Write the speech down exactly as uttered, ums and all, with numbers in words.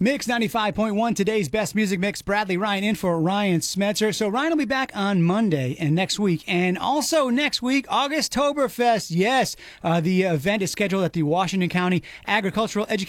Mix ninety-five point one, today's best music mix. Bradley Ryan in for Ryan Smetzer. So Ryan will be back on Monday and next week. And also next week, August Toberfest. Yes, uh, the event is scheduled at the Washington County Agricultural Education